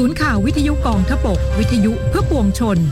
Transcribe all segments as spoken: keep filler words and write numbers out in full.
ศูนย์ข่าววิทยุกองทพบกวิทยุเพื่อปวงชน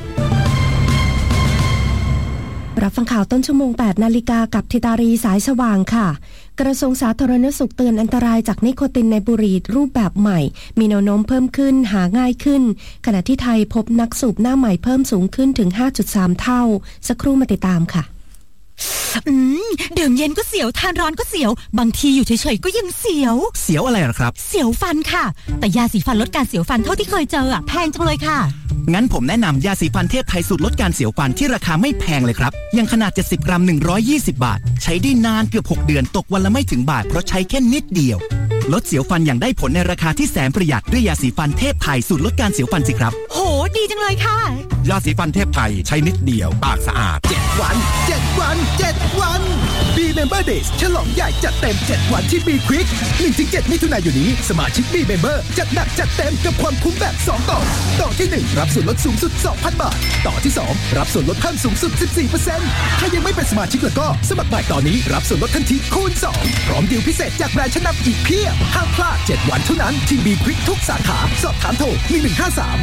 รับฟังข่าวต้นชั่วโมง แปด นาฬิกากับธิตารีสายสว่างค่ะกระทรวงสาธารณสุขเตือนอันตรายจากนิโคตินในบุหรี่รูปแบบใหม่มีแนวโน้มเพิ่มขึ้นหาง่ายขึ้นขณะที่ไทยพบนักสูบหน้าใหม่เพิ่มสูงขึ้นถึง ห้าจุดสาม เท่าสักครู่มาติดตามค่ะอืมดื่มเย็นก็เสียวทานร้อนก็เสียวบางทีอยู่เฉยๆก็ยังเสียวเสียวอะไรหรอครับเสียวฟันค่ะแต่ยาสีฟันลดการเสียวฟันเท่าที่เคยเจออ่ะแพงจังเลยค่ะงั้นผมแนะนำยาสีฟันเทพไทยสูตรลดการเสียวฟันที่ราคาไม่แพงเลยครับยังขนาดเจ็ดสิบกรัมหนึ่งร้อยยี่สิบบาทใช้ได้นานเกือบหกเดือนตกวันละไม่ถึงบาทเพราะใช้แค่นิดเดียวลดเสียวฟันอย่างได้ผลในราคาที่แสนประหยัดด้วยยาสีฟันเทพไทยสูตรลดการเสียวฟันสิครับโหดีจังเลยค่ะยาสีฟันเทพไทยใช้นิดเดียวปากสะอาดเจ็ดวันเจ็ดวันเจ็ดวัน B Member Days ฉลองใหญ่จัดเต็มเจ็ดวันที่ B Quick หนึ่งถึงเจ็ด มิถุนายนนี้สมาชิก B Member จัดหนักจัดเต็มกับความคุ้มแบบสองต่อต่อที่หนึ่งรับส่วนลดสูงสุด สองพัน บาทต่อที่สองรับส่วนลดเพิ่มสูงสุด สิบสี่เปอร์เซ็นต์ ถ้ายังไม่เป็นสมาชิกแล้วก็สมัครใหม่ตอนนี้รับส่วนลดทันทีคูณสองพร้อมดีลพิเศษจากแบรนด์ชั้นนำอีกเพียบห้ามพลาดเจ็ดวันเท่านั้นที่ B Quick ทุกสาขาสอบถามโทรหนึ่งหนึ่งห้าสาม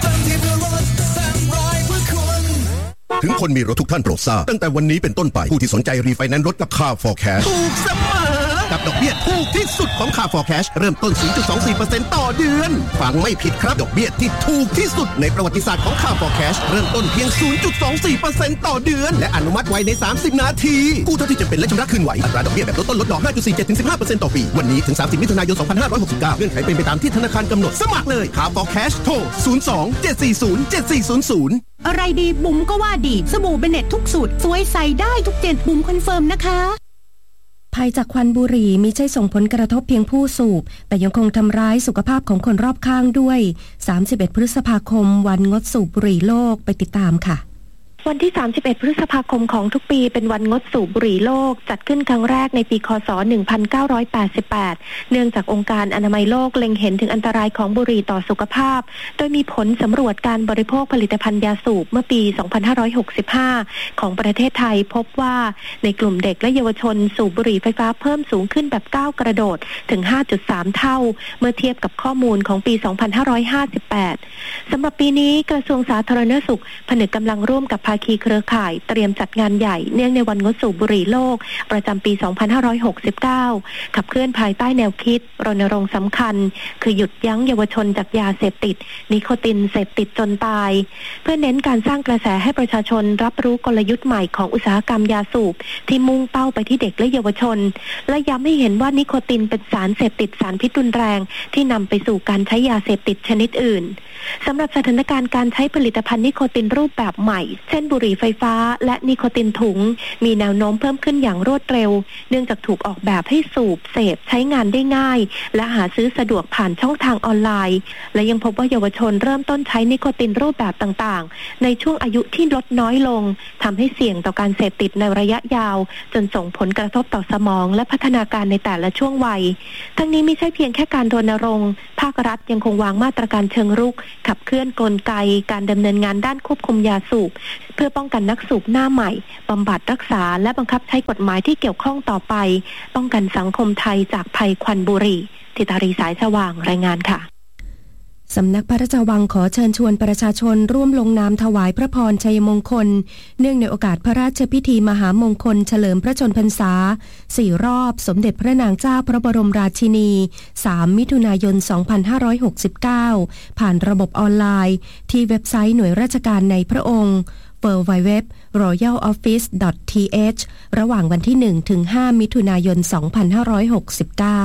ถึงคนมีรถทุกท่านโปรดทราบตั้งแต่วันนี้เป็นต้นไปผู้ที่สนใจรีไฟแนนซ์รถกับ Car for Cash ถูกเสมอกับดอกเบี้ยถูกที่สุดของ Car for Cash เริ่มต้น ศูนย์จุดสองสี่เปอร์เซ็นต์ ต่อเดือนฟังไม่ผิดครับดอกเบี้ยที่ถูกที่สุดในประวัติศาสตร์ของ Car for Cash เริ่มต้นเพียง ศูนย์จุดสองสี่เปอร์เซ็นต์ ต่อเดือนและอนุมัติไวในสามสิบนาทีกู้เท่าที่จำเป็นและชำระคืนไหวอัตราดอกเบี้ยแบบลดต้นลดดอก ห้าจุดสี่เจ็ดถึงสิบห้าเปอร์เซ็นต์ ต่อปีวันนี้ถึงสามสิบมิถุนายนสองพันห้าร้อยหกสิบเก้าเงื่อนไขเป็นไปตามที่ธนาคารกำหนดสมัครเลย Car for Cash โทรศูนย์ สอง เจ็ด สี่ ศูนย์ เจ็ด สี่ ศูนย์ ศูนย์อะไรดีบุ๋มก็ว่าดีสบู่เบเน็ตทุกสูตรสวยใส่ได้ทุกเจนบุ๋มคอนเฟิร์มนะคะภัยจากควันบุหรี่มิใช่ส่งผลกระทบเพียงผู้สูบแต่ยังคงทำร้ายสุขภาพของคนรอบข้างด้วยสามสิบเอ็ดพฤษภาคมวันงดสูบบุหรี่โลกไปติดตามค่ะวันที่สามสิบเอ็ดพฤษภาคมของทุกปีเป็นวันงดสูบบุหรี่โลกจัดขึ้นครั้งแรกในปีคศหนึ่งพันเก้าร้อยแปดสิบแปดเนื่องจากองค์การอนามัยโลกเล็งเห็นถึงอันตรายของบุหรี่ต่อสุขภาพโดยมีผลสำรวจการบริโภคผลิตภัณฑ์ยาสูบเมื่อปีสองพันห้าร้อยหกสิบห้าของประเทศไทยพบว่าในกลุ่มเด็กและเยาวชนสูบบุหรี่ไฟฟ้าเพิ่มสูงขึ้นแบบก้าวกระโดดถึง ห้าจุดสาม เท่าเมื่อเทียบกับข้อมูลของปีสองพันห้าร้อยห้าสิบแปดสำหรับปีนี้กระทรวงสาธารณสุขผนึกกำลังร่วมกับภาคีเครือข่ายเตรียมจัดงานใหญ่เนื่องในวันงดสูบบุหรี่โลกประจำปีสองพันห้าร้อยหกสิบเก้าขับเคลื่อนภายใต้แนวคิดรณรงค์สำคัญคือหยุดยั้งเยาวชนจากยาเสพติดนิโคตินเสพติดจนตายเพื่อเน้นการสร้างกระแสให้ประชาชนรับรู้กลยุทธ์ใหม่ของอุตสาหกรรมยาสูบที่มุ่งเป้าไปที่เด็กและเยาวชนและย้ำให้เห็นว่านิโคตินเป็นสารเสพติดสารพิษรุนแรงที่นำไปสู่การใช้ยาเสพติดชนิดอื่นสำหรับสถานการณ์การใช้ผลิตภัณฑ์นิโคตินรูปแบบใหม่เช่นบุหรี่ไฟฟ้าและนิโคตินถุงมีแนวโน้มเพิ่มขึ้นอย่างรวดเร็วเนื่องจากถูกออกแบบให้สูบเสพใช้งานได้ง่ายและหาซื้อสะดวกผ่านช่องทางออนไลน์และยังพบว่าเยาวชนเริ่มต้นใช้นิโคตินรูปแบบต่างๆในช่วงอายุที่ลดน้อยลงทำให้เสี่ยงต่อการเสพติดในระยะยาวจนส่งผลกระทบต่อสมองและพัฒนาการในแต่ละช่วงวัยทั้งนี้ไม่ใช่เพียงแค่การรณรงค์ภาครัฐยังคงวางมาตรการเชิงรุกขับเคลื่อนกลไกการดำเนินงานด้านควบคุมยาสูบเพื่อป้องกันนักสูบหน้าใหม่บำบัดรักษาและบังคับใช้กฎหมายที่เกี่ยวข้องต่อไปป้องกันสังคมไทยจากภัยควันบุหรี่ธิตารีสายสว่างรายงานค่ะสำนักพระราชวังขอเชิญชวนประชาชนร่วมลงนามถวายพระพรชัยมงคลเนื่องในโอกาสพระราชพิธีมหามงคลเฉลิมพระชนพรรษาสี่รอบสมเด็จพระนางเจ้าพระบรมราชินีสามมิถุนายนสองพันห้าร้อยหกสิบเก้าผ่านระบบออนไลน์ที่เว็บไซต์หน่วยราชการในพระองค์ ดับเบิลยู ดับเบิลยู ดับเบิลยู ดอท รอยัลออฟฟิศ ดอท ที เอช ระหว่างวันที่หนึ่งถึงห้ามิถุนายนสองพันห้าร้อยหกสิบเก้า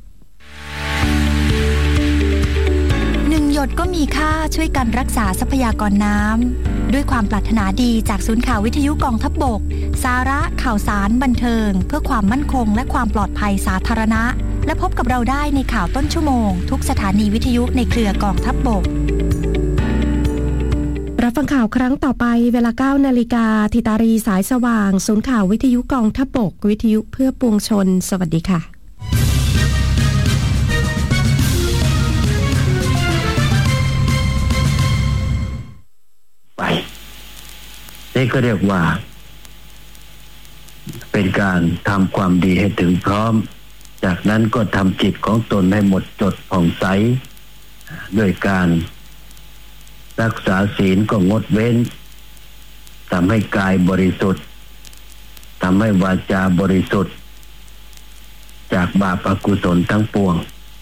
หยดก็มีค่าช่วยกันรักษาทรัพยากรน้ำด้วยความปรารถนาดีจากศูนย์ข่าววิทยุกองทัพบกสาระข่าวสารบันเทิงเพื่อความมั่นคงและความปลอดภัยสาธารณะและพบกับเราได้ในข่าวต้นชั่วโมงทุกสถานีวิทยุในเครือกองทัพบกรับฟังข่าวครั้งต่อไปเวลา เก้านาฬิกาธิตารีสายสว่างศูนย์ข่าววิทยุกองทัพบกวิทยุเพื่อปวงชนสวัสดีค่ะไปนี่ก็เรียกว่าเป็นการทำความดีให้ถึงพร้อมจากนั้นก็ทำจิตของตนให้หมดจดผ่องใสด้วยการรักษาศีลก็งดเว้นทำให้กายบริสุทธิ์ทำให้วาจาบริสุทธิ์จากบาปอกุศลทั้งปวง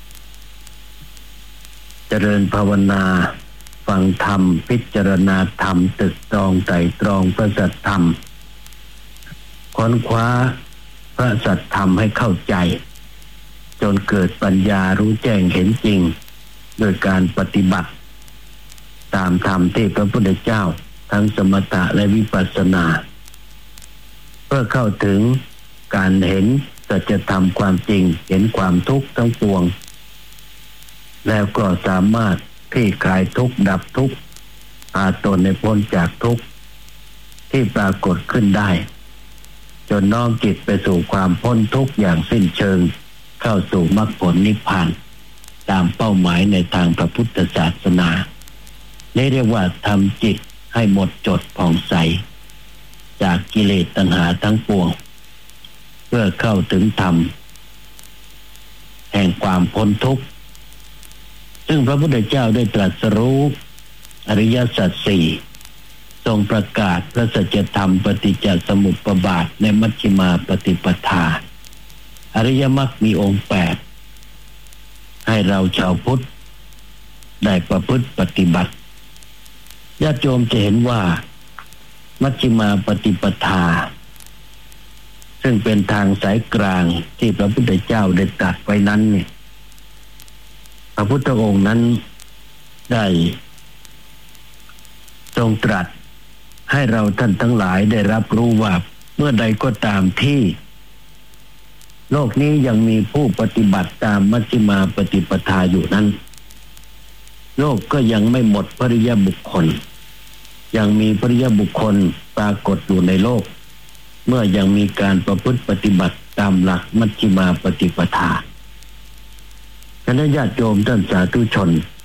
เจริญภาวนาฟังธรรมพิจารณาธรรมตึกตรองไตร่ตรองพระสัจธรรมค้นคว้าพระสัจธรรมให้เข้าใจจนเกิดปัญญารู้แจ้งเห็นจริงโดยการปฏิบัติตามธรรมที่พระพุทธเจ้าทั้งสมถะและวิปัสสนาเพื่อเข้าถึงการเห็นสัจธรรมความจริงเห็นความทุกข์ทั้งปวงแล้วก็สามารถคลี่คลายทุกข์ดับทุกข์พาตนในพ้นจากทุกข์ที่ปรากฏขึ้นได้จนน้อมจิตไปสู่ความพ้นทุกข์อย่างสิ้นเชิงเข้าสู่มรรคผลนิพพานตามเป้าหมายในทางพระพุทธศาสนาเรียกว่าทำจิตให้หมดจดผ่องใสจากกิเลสตัณหาทั้งปวงเพื่อเข้าถึงธรรมแห่งความพ้นทุกข์ซึ่งพระพุทธเจ้าได้ตรัสรู้อริยสัจสี่ทรงประกาศพระสัจธรรมปฏิจจสมุปบาทในมัชฌิมาปฏิปทาอริยมรรคมีองค์แปดให้เราชาวพุทธได้ประพฤติปฏิบัติญาติโยมจะเห็นว่ามัชฌิมาปฏิปทาซึ่งเป็นทางสายกลางที่พระพุทธเจ้าได้ตรัสไว้นั้นเนี่ยพระพุทธองค์นั้นได้ทรงตรัสให้เราท่านทั้งหลายได้รับรู้ว่าเมื่อใดก็ตามที่โลกนี้ยังมีผู้ปฏิบัติตามมัชฌิมาปฏิปทาอยู่นั้นโลกก็ยังไม่หมดพริยบุคคลยังมีพริยบุคคลปรากฏอยู่ในโลกเมื่อยังมีการประพฤติปฏิบัติตามหลักมัชฌิมาปฏิปทาคณะญาติโยมท่านสาธุชน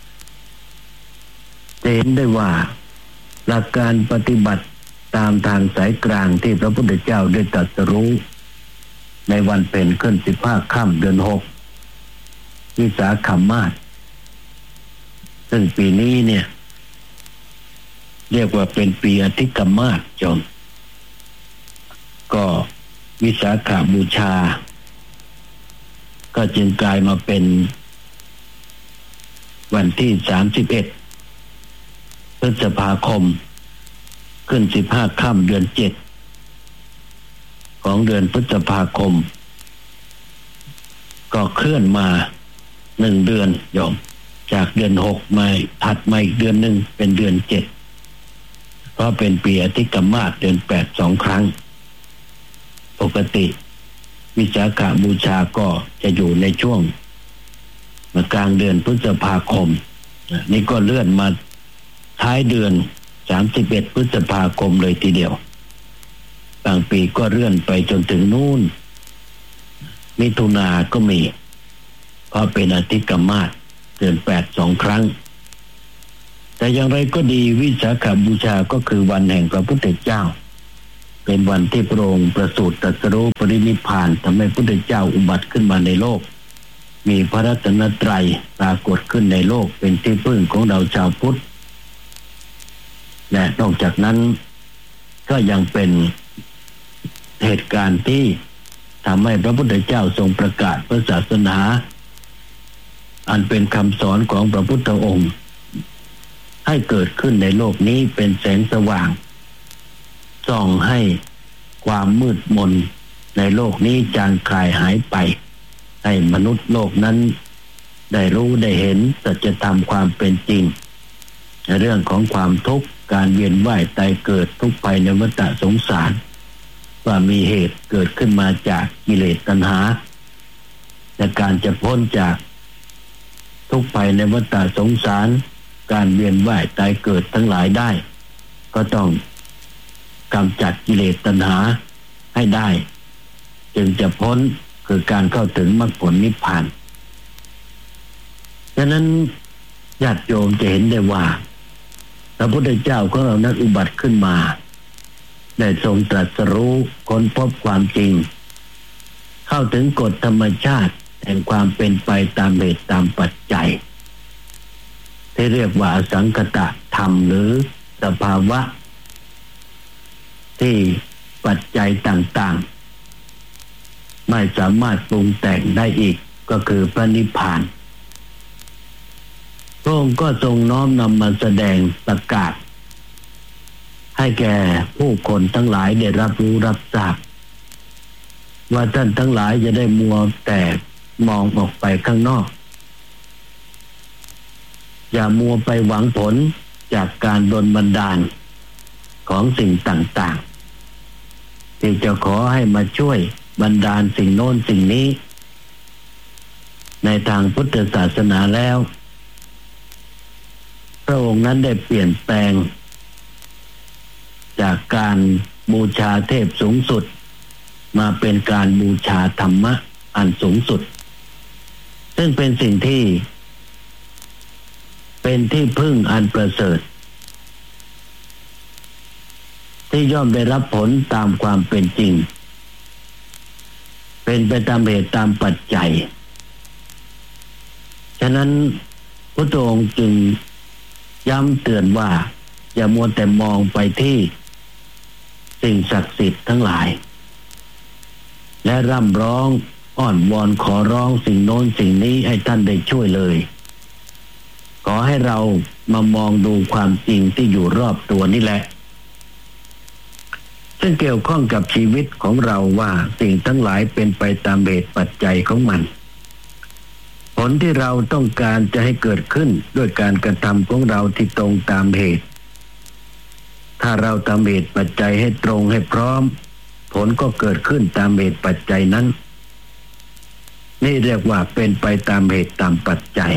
จะเห็นได้ว่าหลักการปฏิบัติตามทางสายกลางที่พระพุทธเจ้าได้ตรัสรู้ในวันเพ็ญขึ้นสิบห้าค่ำเดือนหกวิสาขมาสซึ่งปีนี้เนี่ยเรียกว่าเป็นปีอธิกมาสจนก็วิสาขบูชาก็จึงกลายมาเป็นวันที่สามสิบเอ็ดพฤษภาคมขึ้นสิบห้าค่ำเดือนเจ็ดของเดือนพฤษภาคมก็เคลื่อนมาหนึ่งเดือนโยมจากเดือนหกมาถัดมาอีกเดือนหนึ่งเป็นเดือนเจ็ดเพราะเป็นปีอธิกมาสเดือนแปดสองครั้งปกติวิสาขบูชาก็จะอยู่ในช่วงกลางเดือนพฤษภาคมนี่ก็เลื่อนมาท้ายเดือนสามสิบเอ็ดพฤษภาคมเลยทีเดียวบางปีก็เลื่อนไปจนถึงนู่นมิถุนาก็มีเพราะเป็นอธิกมาสเดือนแปดสองครั้งแต่อย่างไรก็ดีวิสาขบูชาก็คือวันแห่งพระพุทธเจ้าเป็นวันที่พระองค์ประสูติตรัสรู้ปรินิพพานทำให้พระพุทธเจ้าอุบัติขึ้นมาในโลกมีพระรัตนตรัยปรากฏขึ้นในโลกเป็นที่พึ่งของเราชาวพุทธและนอกจากนั้นก็ยังเป็นเหตุการณ์ที่ทำให้พระพุทธเจ้าทรงประกาศพระศาสนาอันเป็นคำสอนของพระพุทธองค์ให้เกิดขึ้นในโลกนี้เป็นแสงสว่างส่องให้ความมืดมนในโลกนี้จางคลายหายไปให้มนุษย์โลกนั้นได้รู้ได้เห็นสัจธรรมความเป็นจริงในเรื่องของความทุกข์การเวียนว่ายตายเกิดทุกข์ภัยในวัฏสงสารว่ามีเหตุเกิดขึ้นมาจากกิเลสตัณหาและการจะพ้นจากทุกข์ภัยในวัฏสงสารการเวียนว่ายตายเกิดทั้งหลายได้ก็ต้องกำจัดกิเลสตัณหาให้ได้จึงจะพ้นคือการเข้าถึงมรรคผลนิพพานฉะนั้นญาติโยมจะเห็นได้ว่าพระพุทธเจ้าของเรานั้นอุบัติขึ้นมาได้ทรงตรัสรู้ค้นพบความจริงเข้าถึงกฎธรรมชาติแห่งความเป็นไปตามเหตุตามปัจจัยที่เรียกว่าอสังคตธธรรมหรือสภาวะที่ปัจจัยต่างๆไม่สามารถปรุงแต่งได้อีกก็คือพระนิพพานพระองค์ก็ทรงน้อมนำมาแสดงประกาศให้แก่ผู้คนทั้งหลายได้รับรู้รับทราบว่าท่านทั้งหลายจะได้มัวแต่มองออกไปข้างนอกอย่ามัวไปหวังผลจากการดลบันดาลของสิ่งต่างๆที่จะขอให้มาช่วยบันดาลสิ่งโน้นสิ่งนี้ในทางพุทธศาสนาแล้วพระองค์นั้นได้เปลี่ยนแปลงจากการบูชาเทพสูงสุดมาเป็นการบูชาธรรมะอันสูงสุดซึ่งเป็นสิ่งที่เป็นที่พึ่งอันประเสริฐที่ย่อมได้รับผลตามความเป็นจริงเป็นไปตามเหตุตามปัจจัยฉะนั้นพระองค์จึงย้ำเตือนว่าอย่ามัวแต่มองไปที่สิ่งศักดิ์สิทธิ์ทั้งหลายและร่ำร้องอ้อนวอนขอร้องสิ่งโน้นสิ่งนี้ให้ท่านได้ช่วยเลยขอให้เรามามองดูความจริงที่อยู่รอบตัวนี่แหละซึ่งเกี่ยวข้องกับชีวิตของเราว่าสิ่งทั้งหลายเป็นไปตามเหตุปัจจัยของมันผลที่เราต้องการจะให้เกิดขึ้นด้วยการกระทำของเราที่ตรงตามเหตุถ้าเราทำเหตุปัจจัยให้ตรงให้พร้อมผลก็เกิดขึ้นตามเหตุปัจจัยนั้นนี่เรียกว่าเป็นไปตามเหตุตามปัจจัย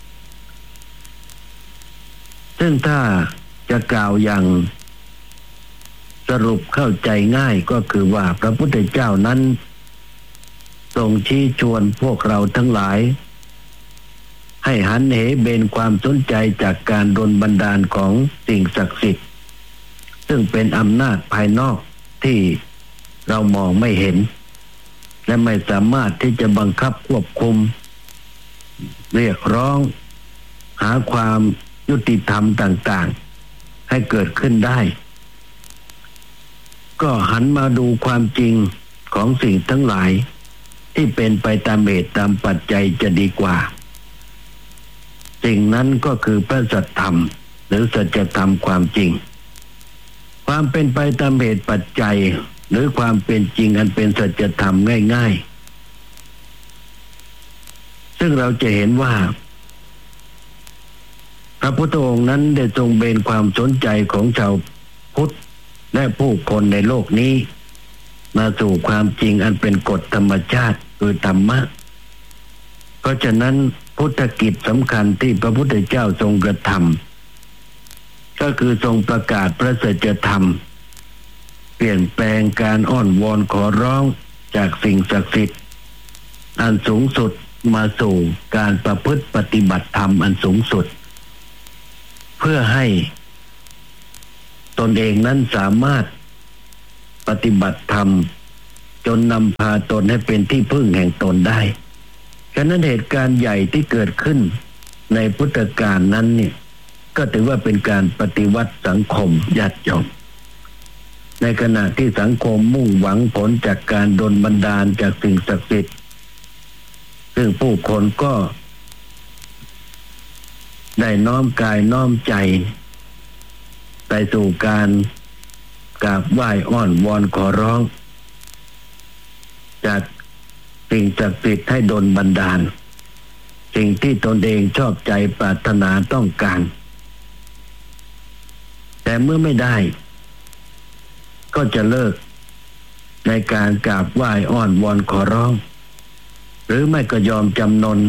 ซึ่งถ้าจะกล่าวอย่างสรุปเข้าใจง่ายก็คือว่าพระพุทธเจ้านั้นทรงชี้ชวนพวกเราทั้งหลายให้หันเหเบนความสนใจจากการดลบันดาลของสิ่งศักดิ์สิทธิ์ซึ่งเป็นอำนาจภายนอกที่เรามองไม่เห็นและไม่สามารถที่จะบังคับควบคุมเรียกร้องหาความยุติธรรมต่างๆให้เกิดขึ้นได้ก็หันมาดูความจริงของสิ่งทั้งหลายที่เป็นไปตามเหตุตามปัจจัยจะดีกว่าสิ่งนั้นก็คือพระสัจธรรมหรือสัจธรรมความจริงความเป็นไปตามเหตุปัจจัยหรือความเป็นจริงอันเป็นสัจธรรมง่ายๆซึ่งเราจะเห็นว่าพระพุทธองค์นั้นได้ทรงเบนความสนใจของชาวพุทธและผู้คนในโลกนี้มาสู่ความจริงอันเป็นกฎธรรมชาติคือธรรมะเพราะฉะนั้นพุทธกิจสำคัญที่พระพุทธเจ้าทรงกระทำก็คือทรงประกาศพระสัจธรรมเปลี่ยนแปลงการอ้อนวอนขอร้องจากสิ่งศักดิ์สิทธิ์อันสูงสุดมาสู่การประพฤติปฏิบัติธรรมอันสูงสุดเพื่อให้ตนเองนั้นสามารถปฏิบัติธรรมจนนำพาตนให้เป็นที่พึ่งแห่งตนได้ฉะนั้นเหตุการณ์ใหญ่ที่เกิดขึ้นในพุทธกาลนั้นเนี่ยก็ถือว่าเป็นการปฏิวัติสังคมญาติโยมในขณะที่สังคมมุ่งหวังผลจากการดลบันดาลจากสิ่งศักดิ์สิทธิ์ซึ่งผู้คนก็ได้น้อมกายน้อมใจไปสู่การกราบไหว้อ้อนวอนขอร้องจากสิ่งศักดิ์สิทธิ์ให้ดลบันดาลสิ่งที่ตนเองชอบใจปรารถนาต้องการแต่เมื่อไม่ได้ก็จะเลิกในการกราบไหว้อ้อนวอนขอร้องหรือไม่ก็ยอมจำนน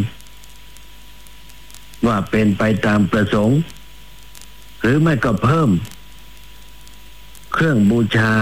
ว่าเป็นไปตามประสงค์หรือไม่ก็เพิ่มเครื่องบูชา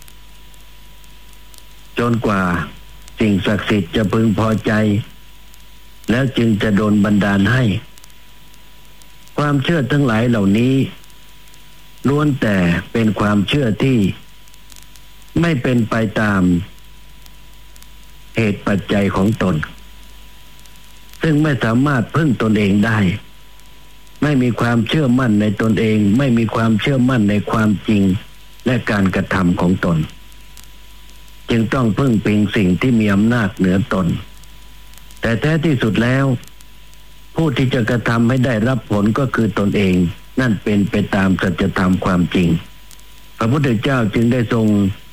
จนกว่าสิ่งศักดิ์สิทธิ์จะพึงพอใจแล้วจึงจะโดนบันดาลให้ความเชื่อทั้งหลายเหล่านี้ล้วนแต่เป็นความเชื่อที่ไม่เป็นไปตามเหตุปัจจัยของตนซึ่งไม่สามารถพึ่งตนเองได้ไม่มีความเชื่อมั่นในตนเองไม่มีความเชื่อมั่นในความจริงและการกระทำของตนจึงต้องพึ่งพิงสิ่งที่มีอำนาจเหนือตนแต่แท้ที่สุดแล้วผู้ที่จะกระทำให้ได้รับผลก็คือตนเองนั่นเป็นไปตามสัจธรรมความจริงพระพุทธเจ้าจึงได้ทรง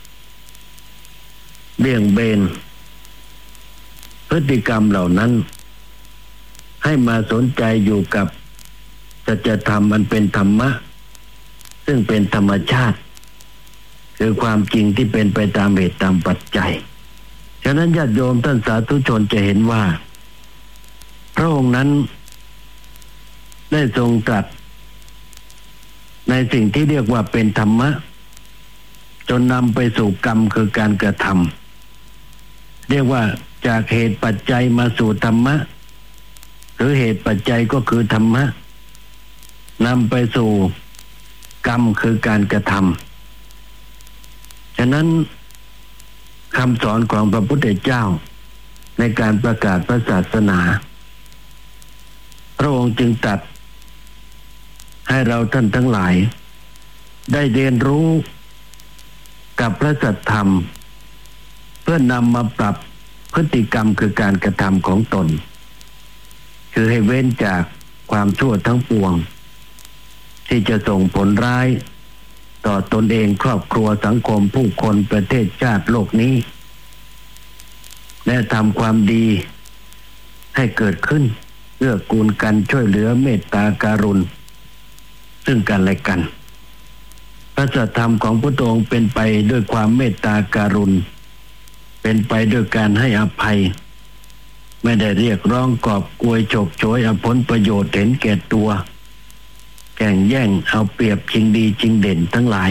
เบี่ยงเบนพฤติกรรมเหล่านั้นให้มาสนใจอยู่กับสัจธรรมมันเป็นธรรมะซึ่งเป็นธรรมชาติคือความจริงที่เป็นไปตามเหตุตามปัจจัยฉะนั้นญาติโยมท่านสาธุชนจะเห็นว่าพระองค์นั้นได้ทรงตรัสในสิ่งที่เรียกว่าเป็นธรรมะจนนำไปสู่กรรมคือการกระทำเรียกว่าจากเหตุปัจจัยมาสู่ธรรมะหรือเหตุปัจจัยก็คือธรรมะนำไปสู่กรรมคือการกระทำฉะนั้นคำสอนของพระพุทธเจ้าในการประกาศพระศาสนาพระองค์จึงตรัสให้เราท่านทั้งหลายได้เรียนรู้กับพระสัจธรรมเพื่อนำมาปรับพฤติกรรมคือการกระทำของตนคือให้เว้นจากความชั่วทั้งปวงที่จะส่งผลร้ายต่อตนเองครอบครัวสังคมผู้คนประเทศชาติโลกนี้และทำความดีให้เกิดขึ้นเอื้อกูลกันช่วยเหลือเมตตาการุณซึ่งกันและกันพระสัจธรรมของพระองค์เป็นไปด้วยความเมตตาการุณเป็นไปด้วยการให้อภัยไม่ได้เรียกร้องกอบกวยฉกฉวยเอาผลประโยชน์เห็นแก่ตัวแข่งแย่งเอาเปรียบชิงดีชิงเด่นทั้งหลาย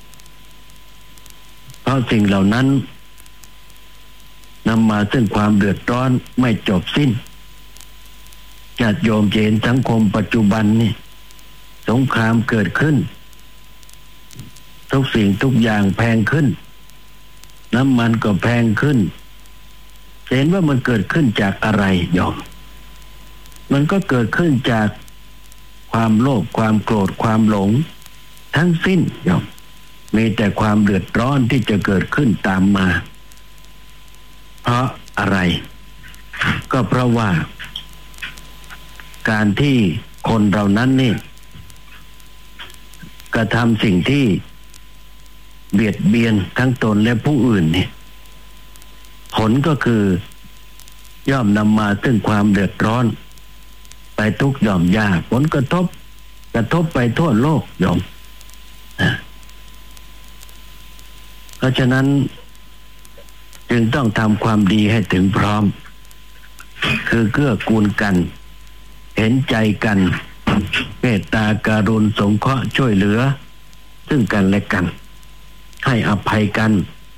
เพราะสิ่งเหล่านั้นนำมาซึ่งความเดือดร้อนไม่จบสิ้นญาติโยมเห็นสังคมปัจจุบันนี่สงครามเกิดขึ้นทุกสิ่งทุกอย่างแพงขึ้นน้ำมันก็แพงขึ้นเห็นว่ามันเกิดขึ้นจากอะไรโยมมันก็เกิดขึ้นจากความโลภความโกรธความหลงทั้งสิ้นโยมมีแต่ความเดือดร้อนที่จะเกิดขึ้นตามมาเพราะอะไรก็เพราะว่าการที่คนเรานั้นนี่กระทำสิ่งที่เบียดเบียนทั้งตนและผู้อื่นเนี่ยผลก็คือย่อมนำมาซึ่งความเดือดร้อนไปทุกหย่อมยากผลกระทบกระทบไปทั่วโลกโยมเพราะฉะนั้นจึงต้องทำความดีให้ถึงพร้อมคือเกื้อกูลกันเห็นใจกันเมตตาการุณสงเคราะห์ช่วยเหลือซึ่งกันและกันให้อภัยกัน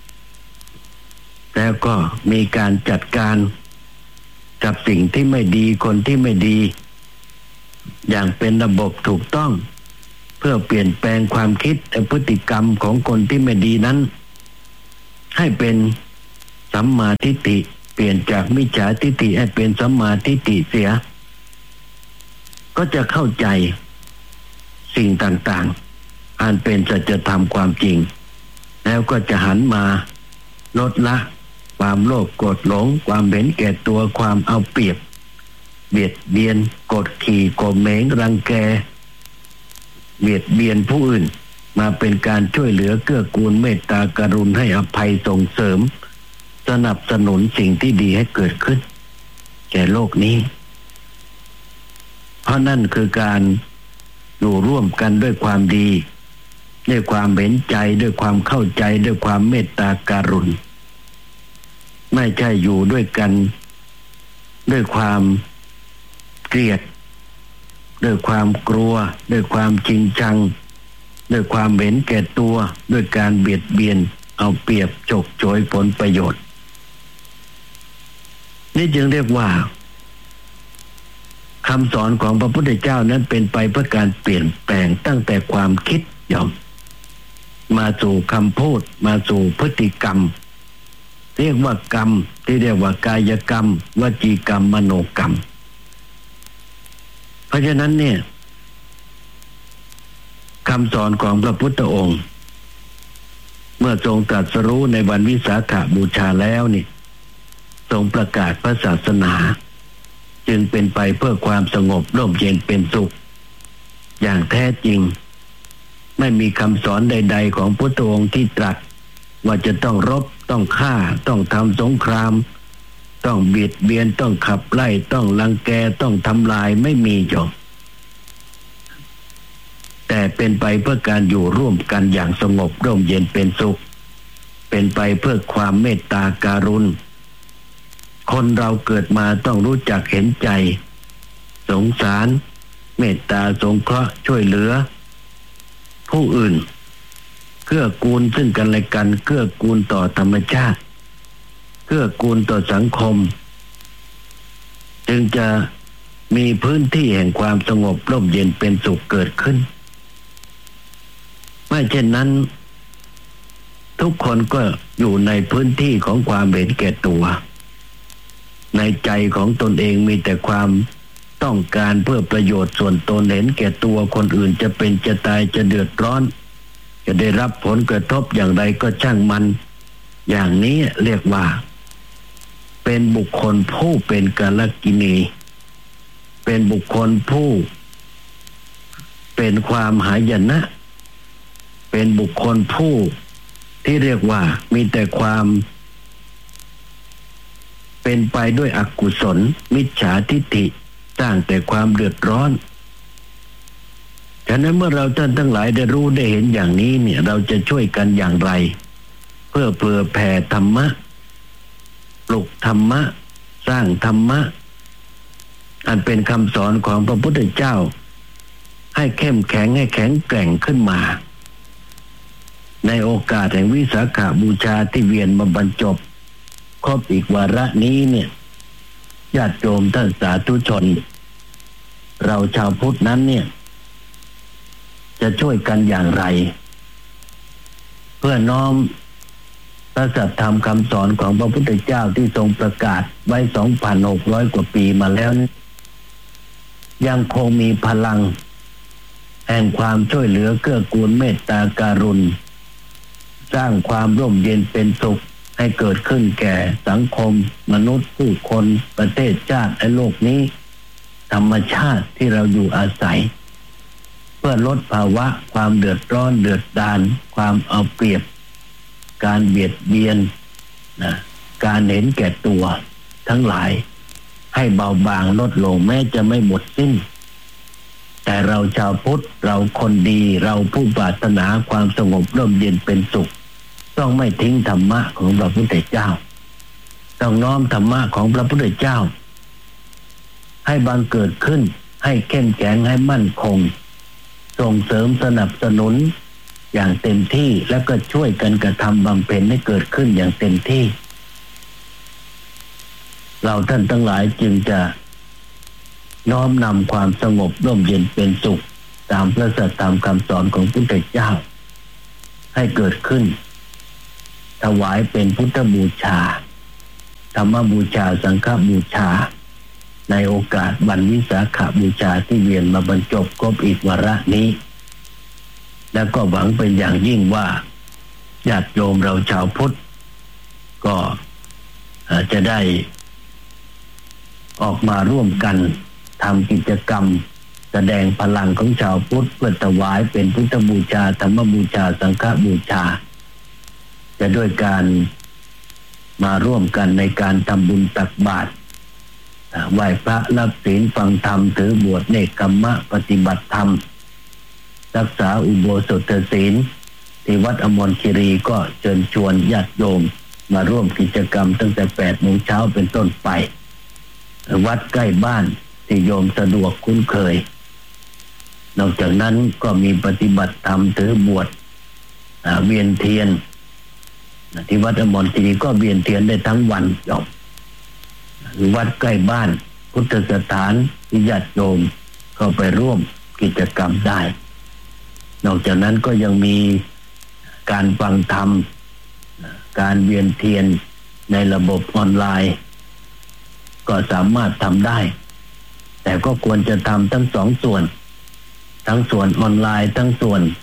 แล้วก็มีการจัดการกับสิ่งที่ไม่ดีคนที่ไม่ดีอย่างเป็นระบบถูกต้องเพื่อเปลี่ยนแปลงความคิดและพฤติกรรมของคนที่ไม่ดีนั้นให้เป็นสัมมาทิฏฐิเปลี่ยนจากมิจฉาทิฏฐิให้เป็นสัมมาทิฏฐิเสียก็จะเข้าใจสิ่งต่างๆอันเป็นสัจธรรมความจริงแล้วก็จะหันมาลดละความโลภโกรธหลงความเห็นแก่ตัวความเอาเปรียบเบียดเบียนกดขี่ข่มเหงรังแกเบียดเบียนผู้อื่นมาเป็นการช่วยเหลือเกื้อกูลเมตตากรุณาให้อภัยส่งเสริมสนับสนุนสิ่งที่ดีให้เกิดขึ้นแก่โลกนี้เพราะนั่นคือการอยู่ร่วมกันด้วยความดีด้วยความเห็นใจด้วยความเข้าใจด้วยความเมตตาการุณไม่ใช่อยู่ด้วยกันด้วยความเกลียดด้วยความกลัวด้วยความจริงจังด้วยความเห็นแก่ตัวด้วยการเบียดเบียนเอาเปรียบฉกฉวยผลประโยชน์นี่จึงเรียกว่าคำสอนของพระพุทธเจ้านั้นเป็นไปเพื่อการเปลี่ยนแปลงตั้งแต่ความคิดยอมมาสู่คำพูดมาสู่พฤติกรรมเรียกว่ากรรมที่เรียกว่ากายกรรมวจีกรรมมโนกรรมเพราะฉะนั้นเนี่ยคำสอนของพระพุทธองค์เมื่อทรงตรัสรู้ในวันวิสาขบูชาแล้วนี่ทรงประกาศพระศาสนาจึงเป็นไปเพื่อความสงบร่มเย็นเป็นสุขอย่างแท้จริงไม่มีคำสอนใดๆของพุทธองค์ที่ตรัสว่าจะต้องรบต้องฆ่าต้องทำสงครามต้องเบียดเบียนต้องขับไล่ต้องรังแกต้องทำลายไม่มีจบแต่เป็นไปเพื่อการอยู่ร่วมกันอย่างสงบร่มเย็นเป็นสุขเป็นไปเพื่อความเมตตาการุณคนเราเกิดมาต้องรู้จักเห็นใจสงสารเมตตาสงเคราะห์ช่วยเหลือผู้อื่นเกื้อกูลซึ่งกันและกันเกื้อกูลต่อธรรมชาติเกื้อกูลต่อสังคมจึงจะมีพื้นที่แห่งความสงบร่มเย็นเป็นสุขเกิดขึ้นไม่เช่นนั้นทุกคนก็อยู่ในพื้นที่ของความเห็นแก่ตัวในใจของตนเองมีแต่ความต้องการเพื่อประโยชน์ส่วนตนเห็นแก่ตัวคนอื่นจะเป็นจะตายจะเดือดร้อนจะได้รับผลกระทบอย่างไรก็ช่างมันอย่างนี้เรียกว่าเป็นบุคคลผู้เป็นกาลกิณีเป็นบุคคลผู้เป็นความหายนะเป็นบุคคลผู้ที่เรียกว่ามีแต่ความเป็นไปด้วยอกุศลมิจฉาทิฏฐิสร้างแต่ความเดือดร้อนฉะนั้นเมื่อเราท่านทั้งหลายได้รู้ได้เห็นอย่างนี้เนี่ยเราจะช่วยกันอย่างไรเพื่อเผื่อแผ่ธรรมะปลุกธรรมะสร้างธรรมะอันเป็นคำสอนของพระพุทธเจ้าให้เข้มแข็งให้แข็งแกร่งขึ้นมาในโอกาสแห่งวิสาขบูชาที่เวียนมาบรรจบครบอีกวาระนี้เนี่ยญาติโยมท่านสาธุชนเราชาวพุทธนั้นเนี่ยจะช่วยกันอย่างไรเพื่อน้อมพระสัทธรรมคำสอนของพระพุทธเจ้าที่ทรงประกาศไว้ สองพันหกร้อย กว่าปีมาแล้วยังคงมีพลังแห่งความช่วยเหลือเกื้อกูลเมตตาการุณสร้างความร่มเย็นเป็นสุขให้เกิดขึ้นแก่สังคมมนุษย์ผู้คนประเทศชาติและโลกนี้ธรรมชาติที่เราอยู่อาศัยเพื่อลดภาวะความเดือดร้อนเดือดดาลความเอาเปรียบการเบียดเบียนนะการเห็นแก่ตัวทั้งหลายให้เบาบางลดลงแม้จะไม่หมดสิ้นแต่เราชาวพุทธเราคนดีเราผู้ปรารถนาความสงบร่มเย็นเป็นสุขต้องไม่ทิ้งธรรมะของพระพุทธเจ้าต้องน้อมธรรมะของพระพุทธเจ้าให้บังเกิดขึ้นให้เข้มแข็งให้มั่นคงส่งเสริมสนับสนุนอย่างเต็มที่แล้วก็ช่วยกันกระทำบำเพ็ญให้เกิดขึ้นอย่างเต็มที่เราท่านทั้งหลายจึงจะน้อมนำความสงบร่มเย็นเป็นสุขตามพระสัทธรรมคำสอนของพระพุทธเจ้าให้เกิดขึ้นถวายเป็นพุทธบูชาธรรมบูชาสังฆบูชาในโอกาสวันวิสาขบูชาที่เวียนมาบรรจบครบอีกวาระนี้แล้วก็หวังเป็นอย่างยิ่งว่าญาติโยมเราชาวพุทธก็จะได้ออกมาร่วมกันทำกิจกรรมแสดงพลังของชาวพุทธเพื่อถวายเป็นพุทธบูชาธรรมบูชาสังฆบูชาจะด้วยการมาร่วมกันในการทำบุญตักบาตรไหว้พระรับศีลฟังธรรมถือบวชเนกขัมมะปฏิบัติธรรมรักษาอุโบสถศีลที่วัดอมรคีรีก็เชิญชวนญาติโยมมาร่วมกิจกรรมตั้งแต่แปดโมงเช้าเป็นต้นไปวัดใกล้บ้านที่โยมสะดวกคุ้นเคยนอกจากนั้นก็มีปฏิบัติธรรมถือบวชเวียนเทียนที่วัดอมรคีรีก็เวียนเทียนได้ทั้งวันโยมวัดใกล้บ้านพุทธสถานที่ญาติโยมเข้าไปร่วมกิจกรรมได้นอกจากนั้นก็ยังมีการฟังธรรมการเวียนเทียนในระบบออนไลน์ก็สามารถทำได้แต่ก็ควรจะทำทั้งสองส่วนทั้งส่วนออนไลน์ทั้งส่วน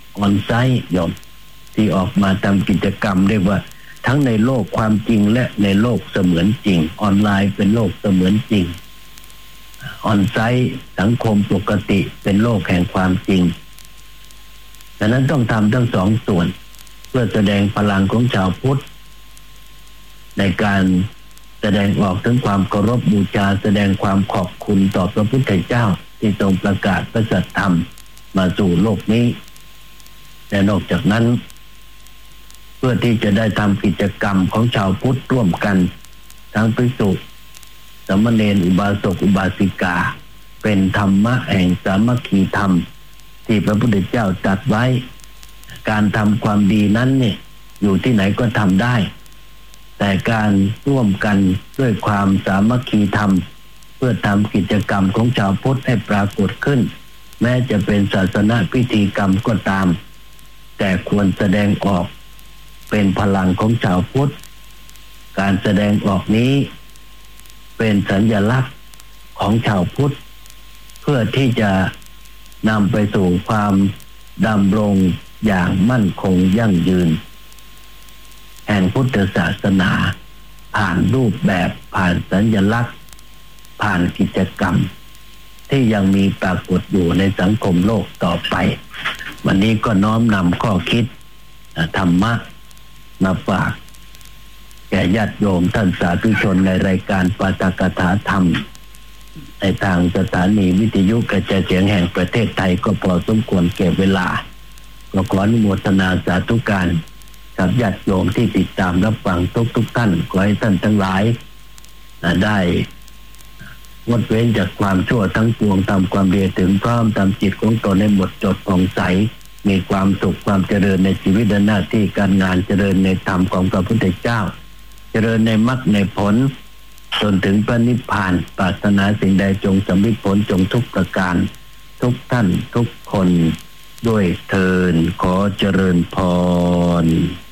ออนไซต์โยมที่ออกมาทำกิจกรรมเรียกว่าทั้งในโลกความจริงและในโลกเสมือนจริงออนไลน์เป็นโลกเสมือนจริงออนไซต์สังคมปกติเป็นโลกแห่งความจริงดังนั้นต้องทำทั้งสองส่วนเพื่อแสดงพลังของชาวพุทธในการแสดงออกถึงความเคารพบูชาแสดงความขอบคุณต่อพระพุทธเจ้าที่ทรงประกาศพระสัทธรรมมาสู่โลกนี้และนอกจากนั้นเพื่อที่จะได้ทำกิจกรรมของชาวพุทธร่วมกันทั้งภิกษุสามเณรอุบาสกอุบาสิกาเป็นธรรมะแห่งสามัคคีธรรมที่พระพุทธเจ้าตรัสไว้การทำความดีนั้นเนี่ยอยู่ที่ไหนก็ทำได้แต่การร่วมกันด้วยความสามัคคีธรรมเพื่อทำกิจกรรมของชาวพุทธให้ปรากฏขึ้นแม้จะเป็นศาสนาพิธีกรรมก็ตามแต่ควรแสดงออกเป็นพลังของชาวพุทธการแสดงออกนี้เป็นสัญลักษณ์ของชาวพุทธเพื่อที่จะนำไปสู่ความดำรงอย่างมั่นคงยั่งยืนแห่งพุทธศาสนาผ่านรูปแบบผ่านสัญลักษณ์ผ่านกิจกรรมที่ยังมีปรากฏอยู่ในสังคมโลกต่อไปวันนี้ก็น้อมนำข้อคิดธรรมะมาฝากแก่ญาติโยมท่านสาธุชนในรายการปาฐกถาธรรมในทางสถานีวิทยุกระจายเสียงแห่งประเทศไทยก็พอสมควรแก่เวลาก็ขออนุโมทนาสาธุการกับญาติโยมที่ติดตามรับฟังทุกทุกท่านขอให้ท่านทั้งหลายได้งดเว้นจากความชั่วทั้งปวงทำความดีถึงพร้อมทำจิตของตนให้หมดจดผ่องใสมีความสุขความเจริญในชีวิตและหน้าที่การงานเจริญในธรรมของพระพุทธเจ้าเจริญในมรรคในผลจนถึงพระนิพพานปรารถนาสิ่งใดจงสำเร็จผลจงทุกประการทุกท่านทุกคนด้วยเทินขอเจริญพร